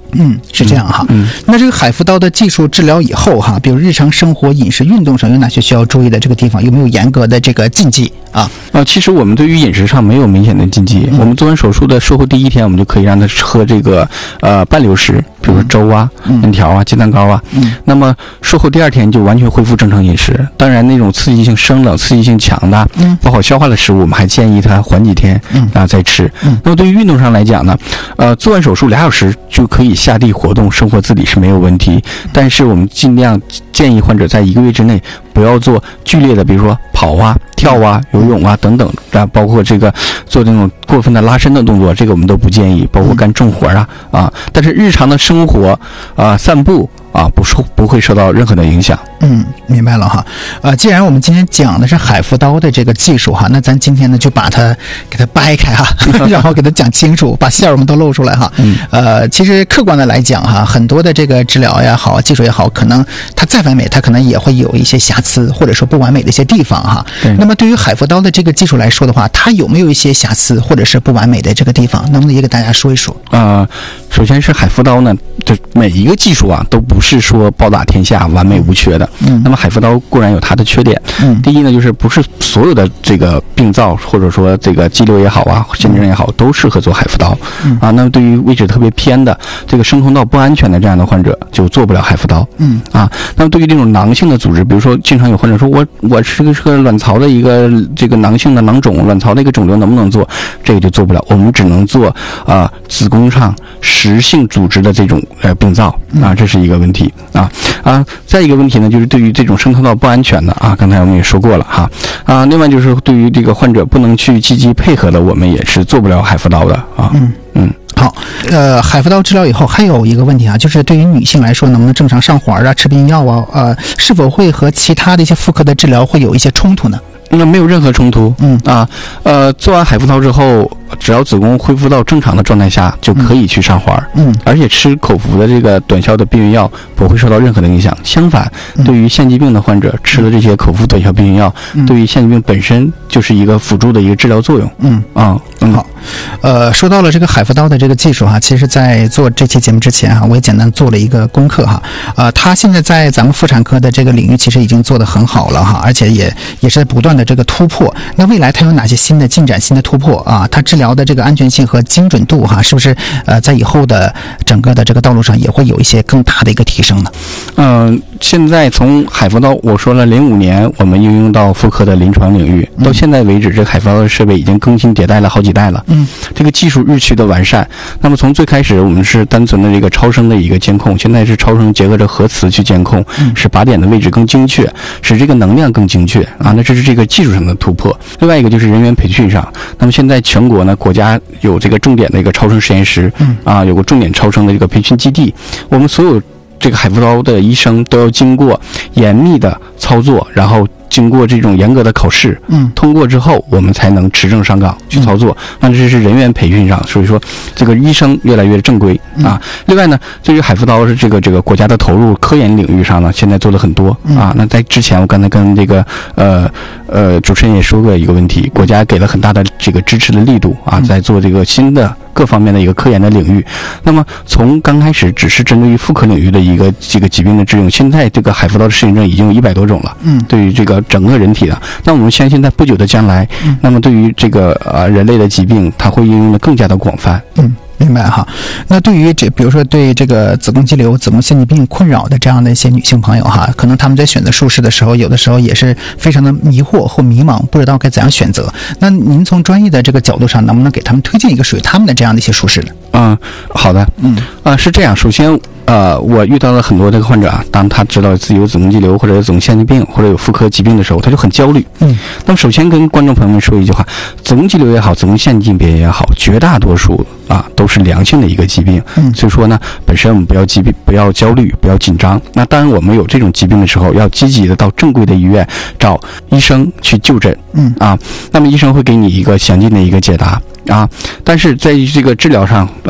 是这样哈。那这个海扶刀的技术治疗以后哈，比如日常生活、饮食、运动上有哪些需要注意的这个地方？有没有严格的这个禁忌啊？ 其实我们对于饮食上没有明显的禁忌。我们做完手术的术后第1天，我们就可以让他喝这个半流食，比如说粥啊、面条啊、鸡蛋糕啊。那么术后第2天就完全恢复正常饮食。当然，那种刺激性生冷、刺激性强的、不好消化的食物，我们还建议他缓几天再吃。那么对于运动上来讲呢，做完手术2小时就可以下地活动、生活自理是没有问题。但是我们尽量建议患者在1个月之内不要做剧烈的，比如说跑啊、跳啊、游泳啊等等，包括这个做这种过分的拉伸的动作，这个我们都不建议，包括干重活啊。但是日常的生活散步不会受到任何的影响。 明白了哈。既然我们今天讲的是海扶刀的这个技术哈，那咱今天呢就把它给它掰开哈，然后给它讲清楚，把馅儿我们都露出来哈。其实客观的来讲哈，很多的这个治疗也好，技术也好，可能它再完美，它可能也会有一些瑕疵，或者说不完美的一些地方哈。那么对于海扶刀的这个技术来说的话，它有没有一些瑕疵或者是不完美的这个地方？能不能也给大家说一说？ 首先是海扶刀呢，这每一个技术都不是说包打天下、完美无缺的。那么海扶刀固然有它的缺点。第一呢，就是不是所有的这个病灶或者说这个肌瘤也好啊、腺症也好，都适合做海扶刀。那么对于位置特别偏的、这个生通道不安全的这样的患者，就做不了海扶刀。那么对于这种囊性的组织，比如说经常有患者说我是个卵巢的一个这个囊性的囊肿、卵巢的一个肿瘤，能不能做？这个就做不了，我们只能做子宫上实性组织的这种病灶这是一个问题再一个问题呢，就是对于这种生通道不安全的刚才我们也说过了哈另外就是对于这个患者不能去积极配合的，我们也是做不了海扶刀的好，海扶刀治疗以后还有一个问题就是对于女性来说，能不能正常上环吃避孕药是否会和其他的一些妇科的治疗会有一些冲突呢？ 那没有任何冲突。做完海扶刀之后，只要子宫恢复到正常的状态下，就可以去上环。而且吃口服的这个短效的避孕药不会受到任何的影响。相反，对于腺疾病的患者吃的这些口服短效避孕药，对于腺疾病本身就是一个辅助的一个治疗作用。 好。说到了这个海扶刀的这个技术其实在做这期节目之前我也简单做了一个功课它现在在咱们妇产科的这个领域其实已经做得很好了而且也是在不断的这个突破。那未来它有哪些新的进展、新的突破它治疗的这个安全性和精准度是不是在以后的整个的这个道路上也会有一些更大的一个提升呢？ 现在从海扶刀我说了05年我们应用到妇科的临床领域，到现在为止，这个海扶刀的设备已经更新迭代了好几代了。这个技术日趋的完善。那么从最开始我们是单纯的这个超声的一个监控，现在是超声结合着核磁去监控，使靶点的位置更精确，使这个能量更精确那这是这个技术上的突破。另外一个就是人员培训上，那么现在全国呢，国家有这个重点的一个超声实验室有个重点超声的这个培训基地，我们所有这个海扶刀的医生都要经过严密的操作，然后经过这种严格的考试，通过之后我们才能持证上岗去操作。那这是人员培训上，所以说这个医生越来越正规另外呢，对于海扶刀是这个国家的投入科研领域上呢，现在做了很多那在之前我刚才跟这个主持人也说过一个问题，国家给了很大的这个支持的力度在做这个新的各方面的一个科研的领域。那么从刚开始只是针对于妇科领域的一个这个疾病的治用，现在这个海扶刀的适应症已经有100多种了对于这个整个人体的。那我们相信在不久的将来那么对于这个人类的疾病，它会应用的更加的广泛。 明白那对于比如说对这个子宫肌瘤、子宫腺疾病困扰的这样的一些女性朋友可能她们在选择术式的时候，有的时候也是非常的迷惑或迷茫，不知道该怎样选择。那您从专业的这个角度上，能不能给他们推荐一个属于他们的这样的一些术式呢？ 好的。是这样，首先我遇到了很多这个患者当他知道自己有子宫肌瘤或者有子宫腺疾病或者有妇科疾病的时候，他就很焦虑。那么首先跟观众朋友们说一句话，子宫肌瘤也好，子宫腺疾病也好，绝大多数都是良性的一个疾病。所以说呢，本身我们不要焦虑，不要紧张。那当然我们有这种疾病的时候，要积极的到正规的医院找医生去就诊。那么医生会给你一个详尽的一个解答但是在这个治疗上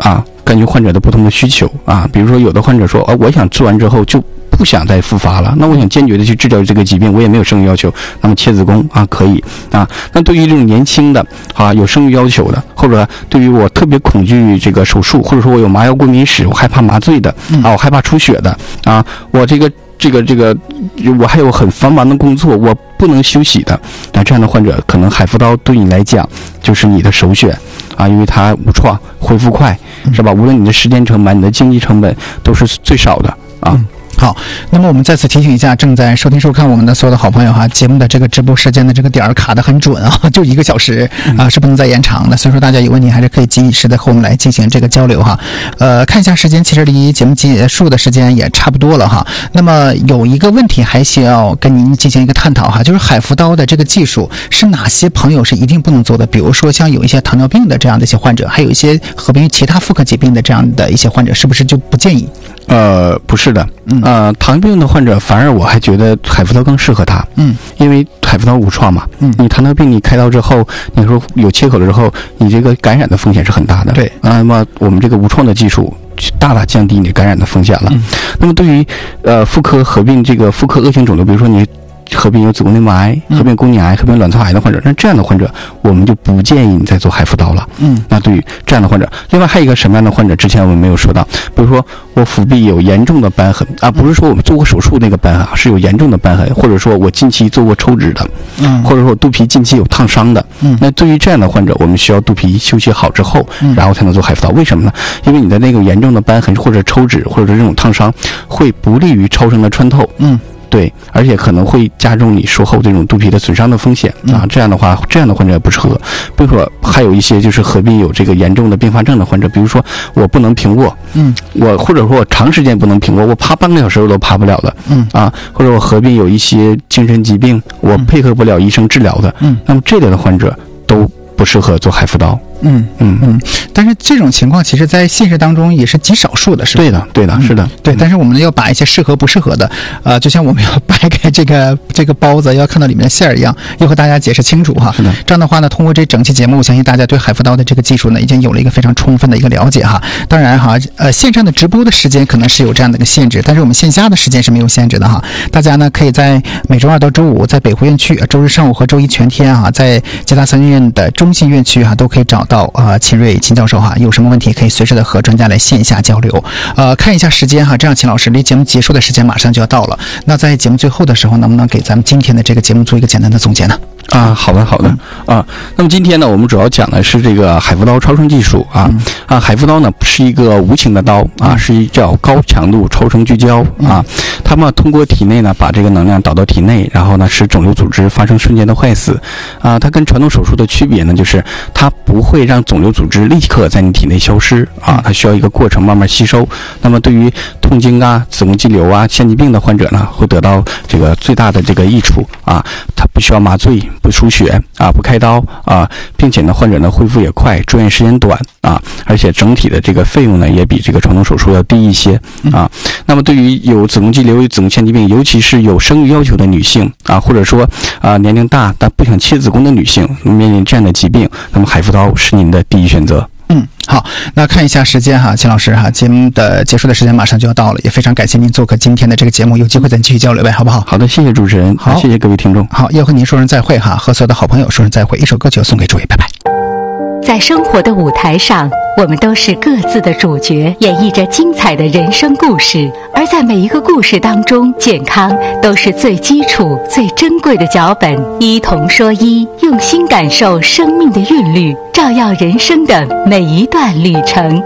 根据患者的不同的需求啊，比如说有的患者说我想做完之后就不想再复发了，那我想坚决的去治疗这个疾病，我也没有生育要求，那么切子宫啊可以啊。那对于这种年轻的啊有生育要求的，或者对于我特别恐惧这个手术，或者说我有麻药过敏史，我害怕麻醉的啊，我害怕出血的啊，我这个我还有很繁忙的工作，我不能休息的，那这样的患者可能海扶刀对你来讲就是你的首选啊，因为它无创，恢复快，是吧？无论你的时间成本、你的经济成本都是最少的啊。 好，那么我们再次提醒一下正在收听收看我们的所有的好朋友哈，节目的这个直播时间的这个点儿卡得很准啊，就1个小时啊，是不能再延长的。所以说大家有问题还是可以及时的和我们来进行这个交流哈。看一下时间，其实离节目结束的时间也差不多了哈。那么有一个问题还需要跟您进行一个探讨哈，就是海扶刀的这个技术是哪些朋友是一定不能做的？比如说像有一些糖尿病的这样的一些患者，还有一些合并其他妇科疾病的这样的一些患者，是不是就不建议？ 不是的，糖尿病的患者反而我还觉得海扶刀更适合他，因为海扶刀无创嘛，你糖尿病你开刀之后，你说有切口了之后，你这个感染的风险是很大的， 对， 那么我们这个无创的技术大大降低你感染的风险了。那么对于妇科合并这个妇科恶性肿瘤，比如说你合并有子宫内膜癌、合并宫颈癌、合并卵巢癌的患者，那这样的患者我们就不建议你再做海扶刀了。那对于这样的患者，另外还有一个什么样的患者，之前我们没有说到，比如说我腹壁有严重的瘢痕啊，不是说我们做过手术那个瘢痕啊，是有严重的瘢痕，或者说我近期做过抽脂的，或者说我肚皮近期有烫伤的，那对于这样的患者，我们需要肚皮休息好之后，然后才能做海扶刀。为什么呢？因为你的那个严重的瘢痕或者抽脂或者这种烫伤，会不利于超声的穿透。对，而且可能会加重你术后这种肚皮的损伤的风险啊。这样的话，这样的患者也不适合。比如说，还有一些就是合并有这个严重的并发症的患者，比如说我不能平卧，我或者说我长时间不能平卧，我爬半个小时我都爬不了的，或者我合并有一些精神疾病，我配合不了医生治疗的，那么这类的患者都不适合做海扶刀。 但是这种情况其实在现实当中也是极少数的，是吧？ 对的，是的， 对。但是我们要把一些适合不适合的，就像我们要掰开这个包子，要看到里面的馅儿一样，要和大家解释清楚哈。 是的。 这样的话呢，通过这整期节目，我相信大家对海扶刀的这个技术呢，已经有了一个非常充分的一个了解哈。当然哈，线上的直播的时间可能是有这样的一个限制，但是我们线下的时间是没有限制的哈。大家呢可以在每周2到周5在北湖院区，周日上午和周一全天哈，在捷达3院的中信院区哈都可以找到秦瑞秦教授哈，有什么问题可以随时的和专家来线下交流。看一下时间哈，这样秦老师离节目结束的时间马上就要到了。那在节目最后的时候，能不能给咱们今天的这个节目做一个简单的总结呢？ 好的那么今天呢，我们主要讲的是这个海扶刀超声技术海扶刀呢是一个无情的刀是一叫高强度超声聚焦它们通过体内呢把这个能量导到体内，然后呢使肿瘤组织发生瞬间的坏死它跟传统手术的区别呢，就是它不会让肿瘤组织立刻在你体内消失它需要一个过程慢慢吸收。那么对于痛经子宫肌瘤腺肌病的患者呢，会得到这个最大的这个益处它不需要麻醉，不输血不开刀并且呢患者呢恢复也快，住院时间短而且整体的这个费用呢也比这个传统手术要低一些那么对于有子宫肌瘤、子宫腺肌病，尤其是有生育要求的女性或者说年龄大但不想切子宫的女性，面临这样的疾病，那么海扶刀是您的第一选择。 好，那看一下时间哈，秦老师哈，节目的结束的时间马上就要到了，也非常感谢您做客今天的这个节目，有机会咱继续交流呗，好不好？ 好的，谢谢主持人，好，谢谢各位听众。 好，要和您说声再会哈，和所有的好朋友说声再会，一首歌曲送给诸位，拜拜。 在生活的舞台上，我们都是各自的主角，演绎着精彩的人生故事。而在每一个故事当中，健康都是最基础、最珍贵的脚本。一同说一，用心感受生命的韵律，照耀人生的每一段旅程。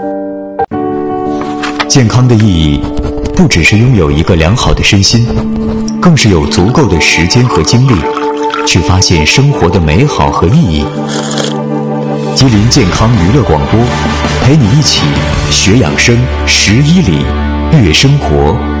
健康的意义，不只是拥有一个良好的身心，更是有足够的时间和精力，去发现生活的美好和意义。吉林健康娱乐广播，陪你一起学养生，11里，悦生活。